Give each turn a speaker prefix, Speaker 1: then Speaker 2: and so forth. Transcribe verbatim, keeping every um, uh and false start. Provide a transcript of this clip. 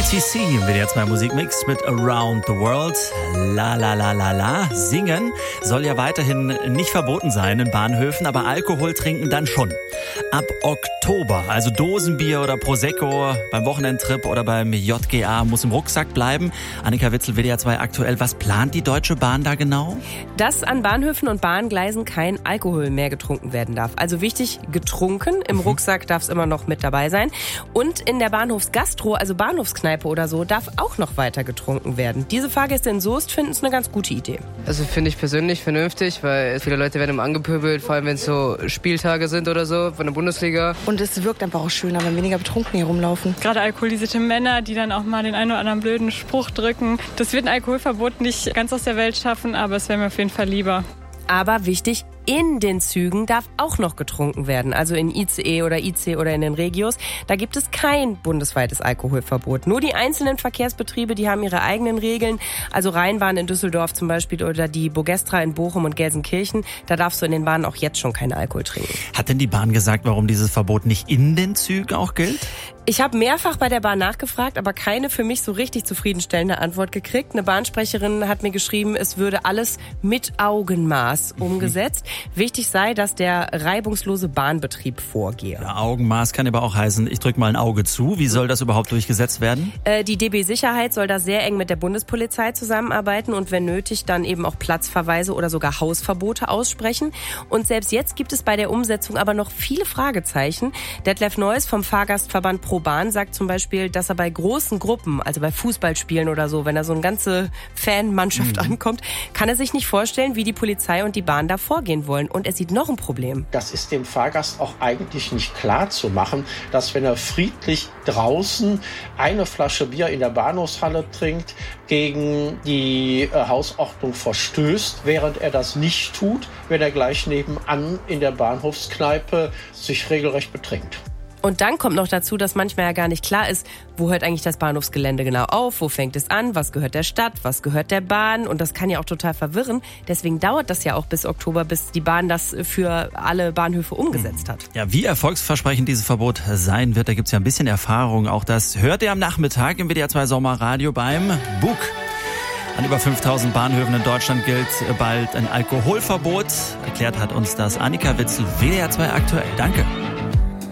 Speaker 1: T C im W D R zwei Musikmix mit Around the World. La la la la la. Singen soll ja weiterhin nicht verboten sein in Bahnhöfen, aber Alkohol trinken dann schon. Ab Oktober, also Dosenbier oder Prosecco beim Wochenendtrip oder beim J G A muss im Rucksack bleiben. Annika Witzel, W D R zwei aktuell. Was plant die Deutsche Bahn da genau?
Speaker 2: Dass an Bahnhöfen und Bahngleisen kein Alkohol mehr getrunken werden darf. Also wichtig, getrunken. Im Rucksack darf es immer noch mit dabei sein. Und in der Bahnhofsgastro, also Bahnhofskneipe oder so, darf auch noch weiter getrunken werden. Diese Fahrgäste in Soest finden es eine ganz gute Idee.
Speaker 3: Also finde ich persönlich vernünftig, weil viele Leute werden immer angepöbelt, vor allem wenn es so Spieltage sind oder so von der Bundesliga.
Speaker 4: Und es wirkt einfach auch schöner, wenn weniger betrunken hier rumlaufen.
Speaker 5: Gerade alkoholisierte Männer, die dann auch mal den einen oder anderen blöden Spruch drücken. Das wird ein Alkoholverbot nicht ganz aus der Welt schaffen, aber es wäre mir auf jeden Fall lieber.
Speaker 2: Aber wichtig, in den Zügen darf auch noch getrunken werden. Also in I C E oder I C oder in den Regios. Da gibt es kein bundesweites Alkoholverbot. Nur die einzelnen Verkehrsbetriebe, die haben ihre eigenen Regeln. Also Rheinbahn in Düsseldorf zum Beispiel oder die Bogestra in Bochum und Gelsenkirchen. Da darfst du in den Bahnen auch jetzt schon keinen Alkohol trinken.
Speaker 1: Hat denn die Bahn gesagt, warum dieses Verbot nicht in den Zügen auch gilt?
Speaker 2: Ich habe mehrfach bei der Bahn nachgefragt, aber keine für mich so richtig zufriedenstellende Antwort gekriegt. Eine Bahnsprecherin hat mir geschrieben, es würde alles mit Augenmaß umgesetzt. Wichtig sei, dass der reibungslose Bahnbetrieb vorgehe.
Speaker 1: Ja, Augenmaß kann aber auch heißen, ich drücke mal ein Auge zu. Wie soll das überhaupt durchgesetzt werden?
Speaker 2: Äh, die D B Sicherheit soll da sehr eng mit der Bundespolizei zusammenarbeiten und wenn nötig dann eben auch Platzverweise oder sogar Hausverbote aussprechen. Und selbst jetzt gibt es bei der Umsetzung aber noch viele Fragezeichen. Detlef Neuss vom Fahrgastverband Pro Bahn sagt zum Beispiel, dass er bei großen Gruppen, also bei Fußballspielen oder so, wenn da so eine ganze Fanmannschaft mhm. ankommt, kann er sich nicht vorstellen, wie die Polizei und die Bahn da vorgehen wollen. Und er sieht noch ein Problem.
Speaker 6: Das ist dem Fahrgast auch eigentlich nicht klar zu machen, dass wenn er friedlich draußen eine Flasche Bier in der Bahnhofshalle trinkt, gegen die äh, Hausordnung verstößt, während er das nicht tut, wenn er gleich nebenan in der Bahnhofskneipe sich regelrecht betrinkt.
Speaker 2: Und dann kommt noch dazu, dass manchmal ja gar nicht klar ist, wo hört eigentlich das Bahnhofsgelände genau auf, wo fängt es an, was gehört der Stadt, was gehört der Bahn und das kann ja auch total verwirren. Deswegen dauert das ja auch bis Oktober, bis die Bahn das für alle Bahnhöfe umgesetzt hat.
Speaker 1: Ja, wie erfolgsversprechend dieses Verbot sein wird, da gibt's ja ein bisschen Erfahrung. Auch das hört ihr am Nachmittag im W D R zwei Sommerradio beim Bug. An über fünftausend Bahnhöfen in Deutschland gilt bald ein Alkoholverbot. Erklärt hat uns das Annika Witzel, W D R zwei aktuell. Danke.